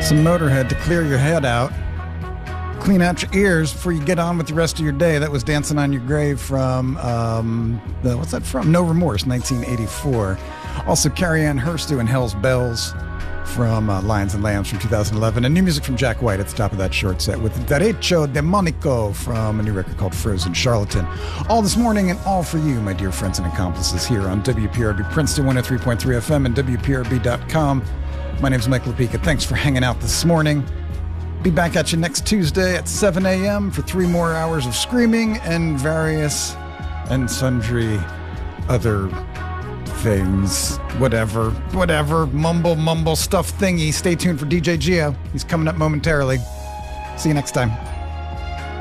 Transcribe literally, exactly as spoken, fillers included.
Some Motorhead to clear your head out. Clean out your ears before you get on with the rest of your day. That was Dancing on Your Grave from, um, the, what's that from? No Remorse, nineteen eighty-four. Also, Carrie Ann Hurst doing Hell's Bells from uh, Lions and Lambs from two thousand eleven. And new music from Jack White at the top of that short set with Derecho Demonico from a new record called Frozen Charlatan. All this morning and all for you, my dear friends and accomplices, here on W P R B Princeton one oh three point three F M and W P R B dot com. My name's Mike Lapika. Thanks for hanging out this morning. Be back at you next Tuesday at seven a.m. for three more hours of screaming and various and sundry other things. Whatever, whatever, mumble, mumble stuff thingy. Stay tuned for D J Geo. He's coming up momentarily. See you next time.